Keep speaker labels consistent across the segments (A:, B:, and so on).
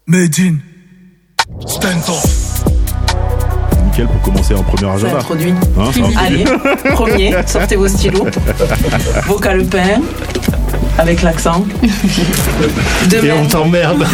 A: Medine, Stentor.
B: Nickel pour commencer en premier agenda.
C: C'est introduit. Allez, premier, sortez vos stylos. Vos calepins, avec l'accent.
D: Et on t'emmerde.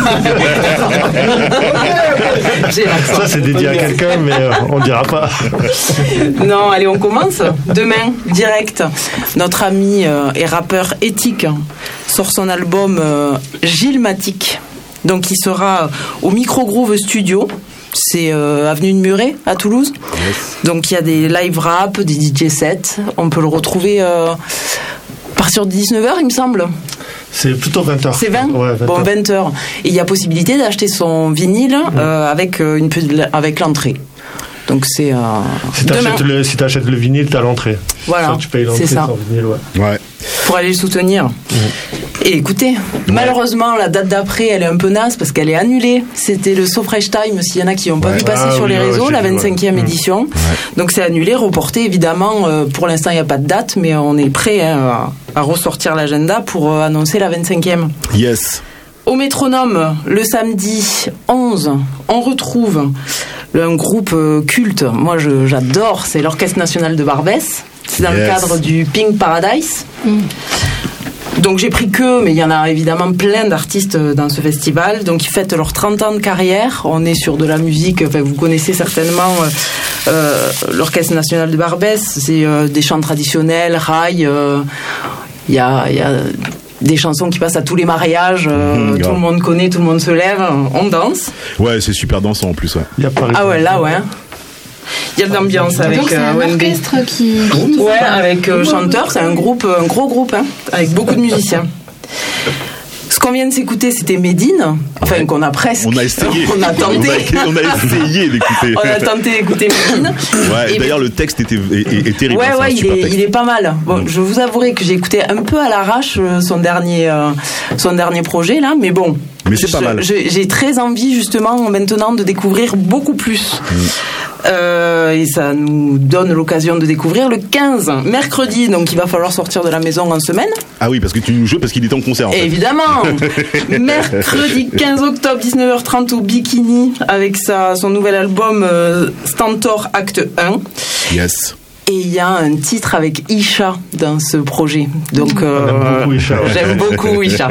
C: J'ai l'accent.
D: Ça, c'est dédié à quelqu'un, mais on ne dira pas.
C: Non, allez, on commence. Demain, direct, notre ami et rappeur Éthique sort son album Gilles Matic. Donc, il sera au Micro Groove Studio. C'est avenue de Muret à Toulouse. Yes. Donc il y a des live rap, des DJ sets. On peut le retrouver à partir de 19h, il me semble.
D: C'est plutôt 20h.
C: C'est 20 ?
D: Ouais, 20h.
C: Bon, 20h. Et il y a possibilité d'acheter son vinyle avec l'entrée. Donc c'est
D: si tu achètes le vinyle, tu as l'entrée.
C: Voilà,
D: ça, tu payes l'entrée
C: c'est ça.
D: Sans vinyle,
B: ouais.
C: Pour aller le soutenir. Et écoutez, malheureusement, la date d'après, elle est un peu naze parce qu'elle est annulée. C'était le So Fresh Time, s'il y en a qui n'ont pas vu passer sur les réseaux, la 25e édition. Ouais. Donc c'est annulé, reporté, évidemment. Pour l'instant, il n'y a pas de date, mais on est prêt à ressortir l'agenda pour annoncer la 25e.
B: Yes.
C: Au Métronome, le samedi 11, on retrouve un groupe culte. Moi, j'adore, c'est l'Orchestre National de Barbès. C'est dans le cadre du Pink Paradise. Donc j'ai pris mais il y en a évidemment plein d'artistes dans ce festival. Donc ils fêtent leurs 30 ans de carrière. On est sur de la musique, vous connaissez certainement l'Orchestre National de Barbès. C'est des chants traditionnels, rail. Il y a des chansons qui passent à tous les mariages. Tout le monde connaît, tout le monde se lève, on danse.
B: Ouais, c'est super dansant en plus. Ouais.
C: Ah ouais, là ouais. Il y a de l'ambiance avec
E: donc c'est un orchestre qui
C: ouais, avec chanteurs, c'est un gros groupe avec beaucoup de musiciens. Ce qu'on vient de s'écouter, c'était Medine, qu'on a presque.
B: On a essayé.
C: On a tenté.
B: On a essayé d'écouter.
C: On a tenté d'écouter Medine.
B: Ouais, et d'ailleurs, le texte est terrible.
C: Ouais, il est pas mal. Bon, je vous avouerai que j'ai écouté un peu à l'arrache son dernier projet, là, mais bon.
B: Mais c'est pas mal.
C: J'ai très envie, justement, maintenant, de découvrir beaucoup plus. Et ça nous donne l'occasion de découvrir le 15, mercredi, donc il va falloir sortir de la maison en semaine.
B: Ah oui, parce que tu nous joues parce qu'il est en concert en fait.
C: Évidemment. Mercredi 15 octobre 19h30 au Bikini avec son nouvel album Stentor Acte 1.
B: Yes.
C: Et il y a un titre avec Isha dans ce projet. Donc
D: j'aime beaucoup
C: Isha.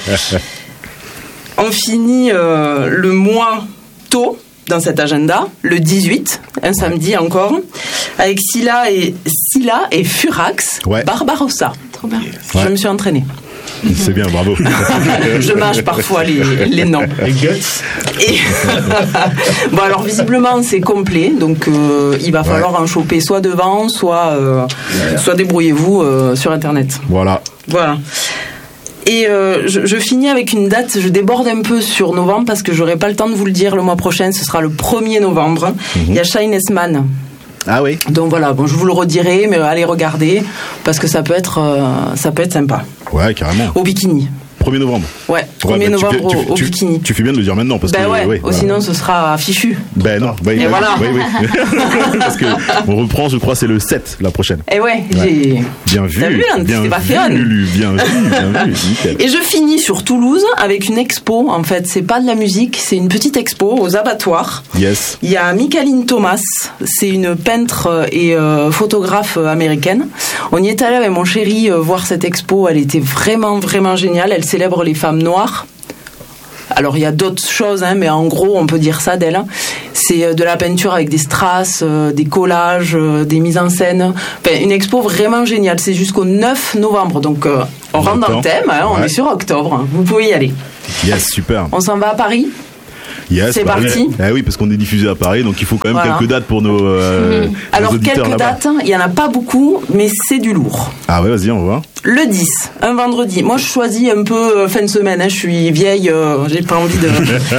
C: On finit le mois tôt dans cet agenda, le 18, un samedi encore, avec Scylla et Furax, Barbarossa.
E: Trop bien.
C: Je me suis entraînée.
B: C'est bien, bravo.
C: Je mâche parfois les noms.
D: Les guts.
C: Bon, alors visiblement c'est complet, donc il va falloir en choper soit devant, soit débrouillez-vous sur Internet.
B: Voilà.
C: Et je finis avec une date, je déborde un peu sur novembre parce que j'aurai pas le temps de vous le dire le mois prochain, ce sera le 1er novembre. Il y a Shine S-Man.
B: Ah oui.
C: Donc voilà, bon, je vous le redirai, mais allez regarder parce que ça peut être sympa.
B: Ouais, carrément.
C: Au Bikini.
B: 1er novembre.
C: Ouais, 1er novembre au Bikini.
B: Tu fais bien de le dire maintenant parce que
C: sinon ce sera fichu.
B: Ben non,
C: et voilà.
B: Oui. Parce que on reprend, je crois, c'est le 7 la prochaine.
C: Et j'ai
B: bien vu.
C: T'as vu l'anticipation.
B: Bien vu. Nickel.
C: Et je finis sur Toulouse avec une expo. En fait, c'est pas de la musique, c'est une petite expo aux abattoirs.
B: Yes.
C: Il y a Michaeline Thomas, c'est une peintre et photographe américaine. On y est allé avec mon chéri voir cette expo. Elle était vraiment géniale. Elle célèbre les femmes noires. Alors il y a d'autres choses, mais en gros on peut dire ça d'elle. C'est de la peinture avec des strass, des collages, des mises en scène. Une expo vraiment géniale. C'est jusqu'au 9 novembre, donc on rentre dans le thème. On est sur octobre. Vous pouvez y aller.
B: Yes, super.
C: On s'en va à Paris.
B: Yes,
C: c'est parti.
B: Oui, parce qu'on est diffusé à Paris, donc il faut quand même quelques dates pour nos
C: Alors
B: auditeurs
C: quelques
B: là-bas.
C: dates, il y en a pas beaucoup, mais c'est du lourd.
B: Ah ouais, vas-y, on va voir.
C: Le 10, un vendredi. Moi, je choisis un peu fin de semaine. Je suis vieille, j'ai pas envie de.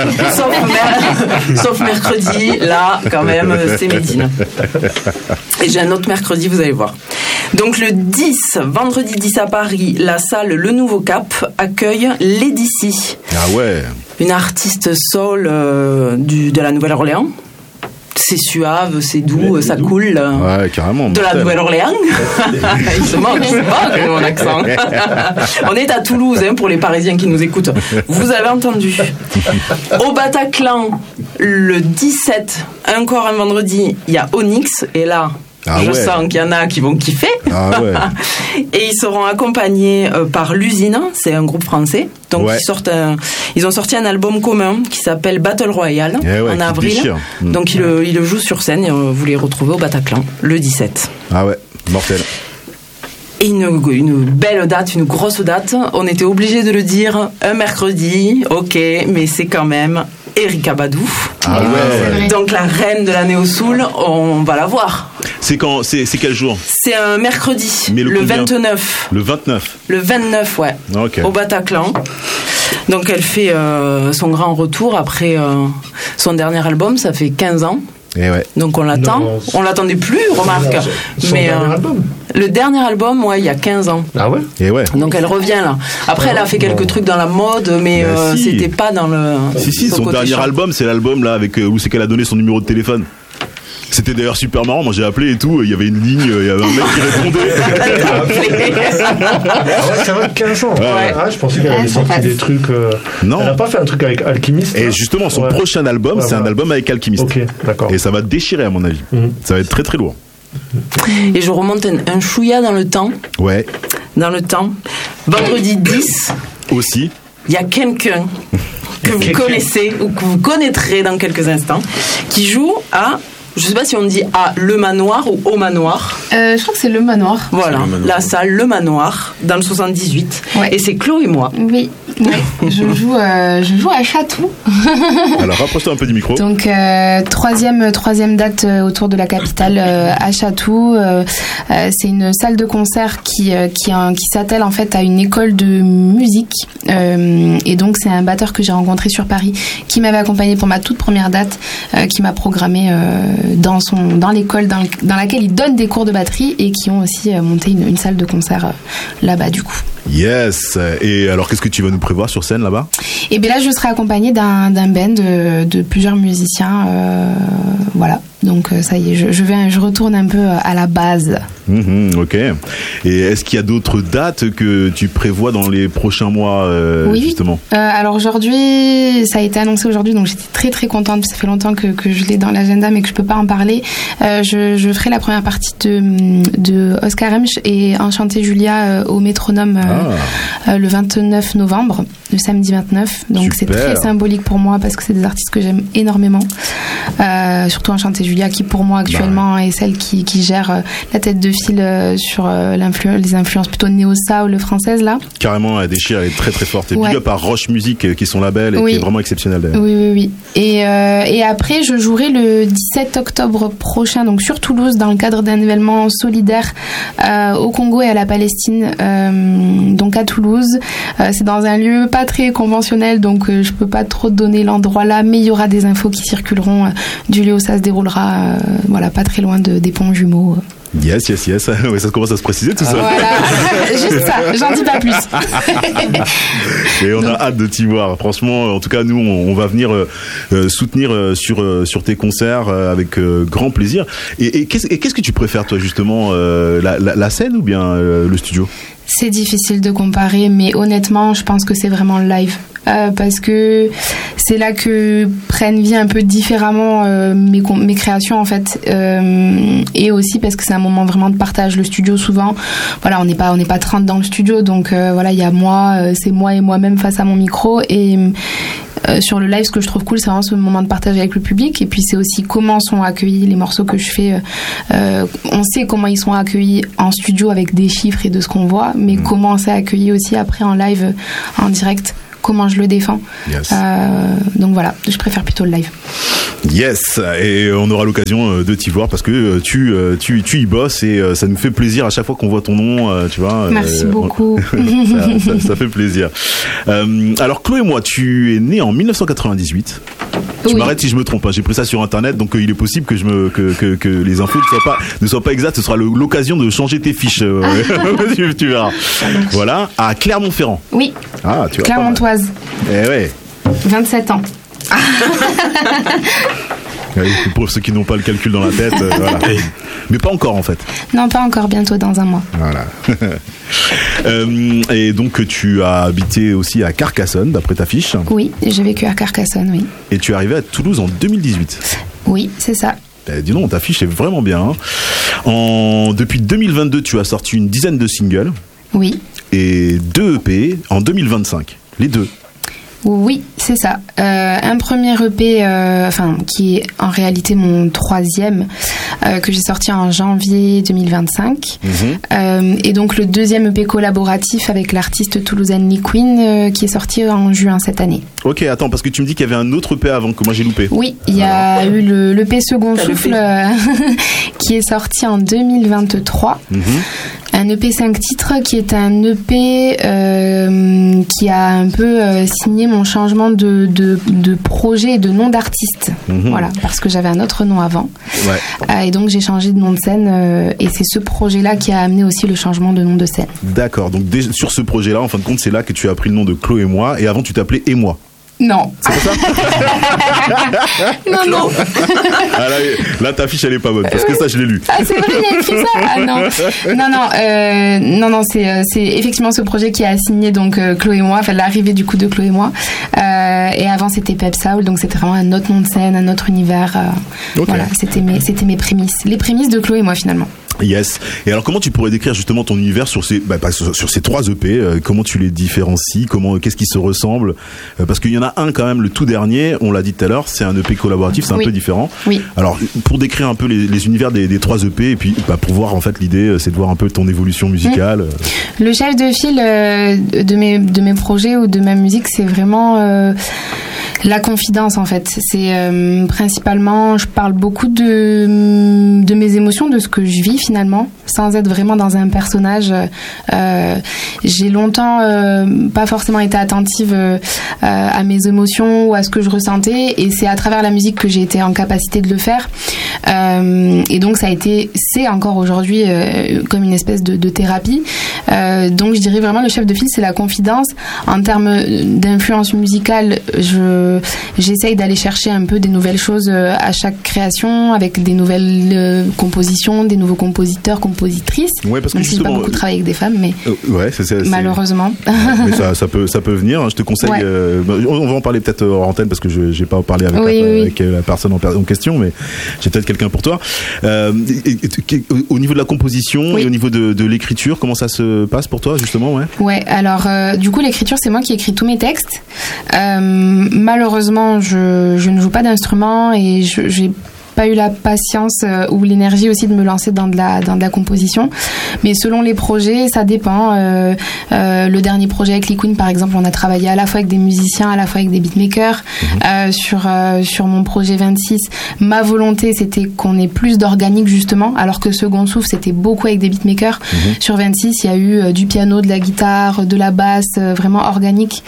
C: Sauf mercredi, là, quand même, c'est Médine. Et j'ai un autre mercredi, vous allez voir. Donc le 10, vendredi 10 à Paris, la salle Le Nouveau Cap accueille Lady C.
B: Ah ouais.
C: Une artiste soul de la Nouvelle-Orléans. C'est suave, c'est doux, ça coule.
B: Ouais, carrément.
C: De la Nouvelle-Orléans. Il se moque, mon accent. On est à Toulouse, pour les Parisiens qui nous écoutent. Vous avez entendu. Au Bataclan, le 17, encore un vendredi, il y a Onyx. Et là, je sens qu'il y en a qui vont kiffer.
B: Ah ouais.
C: Et ils seront accompagnés par l'Usine, c'est un groupe français. Donc ils ont sorti un album commun qui s'appelle Battle Royale en avril. Donc ils le jouent sur scène et vous les retrouvez au Bataclan le 17.
B: Ah ouais, mortel.
C: Et une belle date, une grosse date. On était obligé de le dire un mercredi, ok, mais c'est quand même Erykah Badu.
B: Ah ouais.
C: Donc la reine de la néo-soul, on va la voir.
B: C'est quand? C'est quel jour?
C: C'est un mercredi,
B: mais
C: le 29.
B: Le 29?
C: Le 29, ouais.
B: Okay.
C: Au Bataclan. Donc elle fait son grand retour après son dernier album, ça fait 15 ans.
B: Et ouais.
C: Donc on l'attend. On l'attendait plus, remarque.
D: Mais dernier album.
C: Le dernier album, il y a 15 ans.
D: Ah ouais.
B: Et ouais.
C: Donc elle revient là. Après, elle a fait quelques trucs dans la mode, mais c'était pas dans le.
B: Si, son dernier album, c'est l'album là avec où c'est qu'elle a donné son numéro de téléphone. C'était d'ailleurs super marrant, moi j'ai appelé et tout, il y avait une ligne, il y avait un mec qui répondait.
D: Ça va 15 ans.
B: Ouais.
D: Ah, je pensais qu'elle avait sorti des trucs.
B: Non.
D: Elle n'a pas fait un truc avec Alchemist.
B: Et justement, son prochain album, c'est un album avec Alchemist.
D: Ok, d'accord.
B: Et ça va déchirer à mon avis. Ça va être très très lourd.
C: Et je remonte un chouïa dans le temps.
B: Ouais.
C: Dans le temps. Vendredi 10.
B: Aussi.
C: Il y a quelqu'un que vous connaissez ou que vous connaîtrez dans quelques instants qui joue à... Je sais pas si on dit à Le Manoir ou au Manoir.
E: Je crois que c'est Le Manoir.
C: Voilà, la salle Le Manoir, dans le 78.
E: Ouais.
C: Et c'est Chloé et moi.
E: Oui, je joue à Chatou.
B: Alors rapproche-toi un peu du micro.
E: Donc troisième date autour de la capitale à Chatou. C'est une salle de concert qui s'attelle en fait à une école de musique. Et donc c'est un batteur que j'ai rencontré sur Paris qui m'avait accompagné pour ma toute première date, qui m'a programmé dans l'école dans laquelle ils donnent des cours de batterie et qui ont aussi monté une salle de concert là-bas du coup.
B: Yes. Et alors qu'est-ce que tu vas nous prévoir sur scène là-bas?
E: Et bien là je serai accompagnée d'un band de plusieurs musiciens, voilà. Donc ça y est, je retourne un peu à la base.
B: Ok. Et est-ce qu'il y a d'autres dates que tu prévois dans les prochains mois,
E: oui.
B: justement? Alors
E: aujourd'hui, ça a été annoncé aujourd'hui, donc j'étais très très contente. Ça fait longtemps que je l'ai dans l'agenda, mais que je peux pas en parler. Je ferai la première partie de Oscar Hemsch et Enchanté Julia au Métronome le 29 novembre, le samedi 29. Donc
B: super.
E: C'est très symbolique pour moi parce que c'est des artistes que j'aime énormément. Surtout Enchanté Julia qui pour moi actuellement est celle qui gère la tête de file sur les influences plutôt néo-soul françaises là.
B: Carrément, elle déchire, elle est très très forte. Et big up à Roche Music qui est son label et qui est vraiment exceptionnel d'ailleurs.
E: Oui. Et après je jouerai le 17 octobre prochain donc sur Toulouse dans le cadre d'un événement solidaire au Congo et à la Palestine, donc à Toulouse. C'est dans un lieu pas très conventionnel donc je peux pas trop donner l'endroit là, mais il y aura des infos qui circuleront du lieu où ça se déroulera, voilà, pas très loin des ponts jumeaux.
B: Yes. Ouais, ça commence à se préciser tout ça.
E: Voilà, juste ça, j'en dis pas plus.
B: Et on a hâte de t'y voir. Franchement, en tout cas, nous, on va venir soutenir sur tes concerts avec grand plaisir. Et qu'est-ce que tu préfères, toi, justement, la scène ou bien le studio?
E: C'est difficile de comparer, mais honnêtement, je pense que c'est vraiment le live. Parce que c'est là que prennent vie un peu différemment mes créations en fait, et aussi parce que c'est un moment vraiment de partage. Le studio souvent, voilà, on n'est pas 30 dans le studio, donc voilà, il y a moi, c'est moi et moi-même face à mon micro, et sur le live, ce que je trouve cool, c'est vraiment ce moment de partage avec le public, et puis c'est aussi comment sont accueillis les morceaux que je fais. On sait comment ils sont accueillis en studio avec des chiffres et de ce qu'on voit, mais comment c'est accueilli aussi après en live, en direct, comment je le défends.
B: Yes.
E: Donc voilà, je préfère plutôt le live.
B: Yes, et on aura l'occasion de t'y voir parce que tu y bosses et ça nous fait plaisir à chaque fois qu'on voit ton nom, tu vois.
E: Merci beaucoup.
B: ça fait plaisir. Alors Chloé, moi, tu es née en 1998. Tu m'arrêtes si je me trompe, hein. J'ai pris ça sur internet, donc il est possible que les infos ne soient pas exactes. Ce sera l'occasion de changer tes fiches. Tu verras. Voilà, à Clermont-Ferrand.
E: Oui.
B: Ah, tu vois.
E: Clermontoise.
B: Eh ouais.
E: 27 ans.
B: Oui, pour ceux qui n'ont pas le calcul dans la tête, voilà. Mais pas encore en fait.
E: Non, pas encore, bientôt dans un mois.
B: Voilà. Et donc tu as habité aussi à Carcassonne, d'après ta fiche.
E: Oui, j'ai vécu à Carcassonne, oui.
B: Et tu es arrivé à Toulouse en 2018.
E: Oui, c'est ça.
B: Dis donc, ta fiche est vraiment bien. Depuis 2022, tu as sorti une dizaine de singles.
E: Oui.
B: Et 2 EP en 2025. Les deux.
E: Oui, c'est ça. Un premier EP, qui est en réalité mon 3e, que j'ai sorti en janvier 2025. Et donc le 2e EP collaboratif avec l'artiste toulousaine Lee Queen, qui est sorti en juin cette année.
B: Ok, attends, parce que tu me dis qu'il y avait un autre EP avant que moi j'ai loupé.
E: Oui, il y a eu l'EP Second Souffle qui est sorti en 2023. Un EP 5 titres qui est un EP qui a un peu signé mon changement de projet et de nom d'artiste. Voilà, parce que j'avais un autre nom avant. Ouais. Et donc j'ai changé de nom de scène et c'est ce projet-là qui a amené aussi le changement de nom de scène.
B: D'accord, donc sur ce projet-là, en fin de compte, c'est là que tu as pris le nom de Chloé et moi, et avant tu t'appelais Et moi.
E: Non.
B: C'est pour ça?
E: Non.
B: Ah là, ta fiche, elle est pas bonne, parce que ça, je l'ai lu.
E: Ah, c'est vrai, il y a écrit ça? Ah non, c'est effectivement ce projet qui a signé donc Chloé et moi, enfin l'arrivée du coup de Chloé et moi. Et avant, c'était Pep Soul, donc c'était vraiment un autre nom de scène, un autre univers. Okay. Voilà, c'était mes prémices. Les prémices de Chloé et moi, finalement.
B: Yes. Et alors, comment tu pourrais décrire justement ton univers sur ces 3 EP? Comment tu les différencies? Qu'est-ce qui se ressemble? Parce qu'il y en a un quand même, le tout dernier, on l'a dit tout à l'heure, c'est un EP collaboratif, c'est un peu différent. Oui. Alors, pour décrire un peu les univers des 3 EP, et puis pour voir en fait l'idée, c'est de voir un peu ton évolution musicale.
E: Le chef de file de mes projets ou de ma musique, c'est vraiment la confidence en fait. C'est principalement, je parle beaucoup de mes émotions, de ce que je vis finalement, sans être vraiment dans un personnage. J'ai longtemps pas forcément été attentive à mes émotions ou à ce que je ressentais, et c'est à travers la musique que j'ai été en capacité de le faire. Et donc c'est encore aujourd'hui comme une espèce de thérapie. Donc je dirais vraiment le chef de file, c'est la confidence. En termes d'influence musicale, j'essaye d'aller chercher un peu des nouvelles choses à chaque création, avec des nouvelles compositions, des nouveaux compositeurs, compositrices.
B: Ouais, parce que
E: j'ai pas beaucoup travaillé avec des femmes, mais malheureusement.
B: Mais ça peut venir. Je te conseille. Ouais. On va en parler peut-être hors antenne, parce que je n'ai pas parlé avec la personne en question, mais j'ai peut-être quelqu'un pour toi. Au niveau de la composition et au niveau de l'écriture, comment ça se passe pour toi justement? Ouais,
E: alors du coup l'écriture, c'est moi qui écris tous mes textes. Malheureusement, je ne joue pas d'instrument et j'ai pas eu la patience ou l'énergie aussi de me lancer dans de la composition, mais selon les projets ça dépend. Le dernier projet avec Lee Queen par exemple, on a travaillé à la fois avec des musiciens, à la fois avec des beatmakers. Sur mon projet 26, ma volonté c'était qu'on ait plus d'organique justement, alors que Second Souffle c'était beaucoup avec des beatmakers. Sur 26 il y a eu du piano, de la guitare, de la basse, vraiment organique.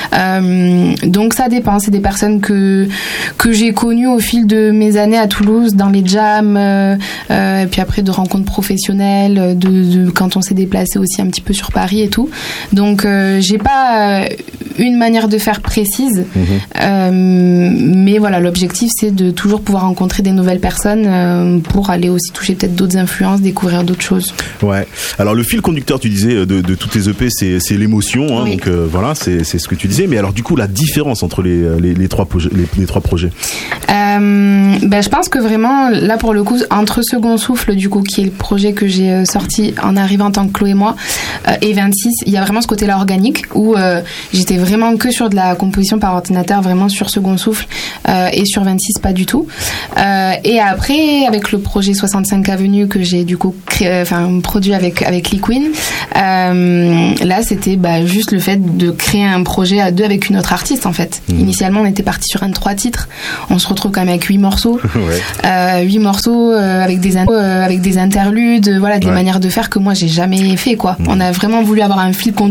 E: Donc ça dépend, c'est des personnes que j'ai connues au fil de mes années à Toulouse, dans les jams, et puis après de rencontres professionnelles, de quand on s'est déplacé aussi un petit peu sur Paris et tout. Donc j'ai pas une manière de faire précise, mais voilà, l'objectif c'est de toujours pouvoir rencontrer des nouvelles personnes pour aller aussi toucher peut-être d'autres influences, découvrir d'autres choses. Ouais.
B: Alors le fil conducteur, tu disais, de toutes tes EP, c'est l'émotion, hein, donc voilà, c'est ce que tu disais. Mais alors du coup, la différence entre les 3 projets.
E: Je pense que vraiment là pour le coup, entre Second Souffle du coup, qui est le projet que j'ai sorti en arrivant en tant que Chloé et moi, et 26, il y a vraiment ce côté-là organique où j'étais vraiment que sur de la composition par ordinateur, vraiment sur Second Souffle, et sur 26 pas du tout. Et après avec le projet 65 Avenue que j'ai du coup produit avec Lee Queen, là c'était juste le fait de créer un projet à 2 avec une autre artiste en fait. Initialement on était parti sur 3 titres, on se retrouve quand même avec 8 morceaux. 8 morceaux avec des interludes, voilà, des manières de faire que moi j'ai jamais fait quoi. On a vraiment voulu avoir un fil conducteur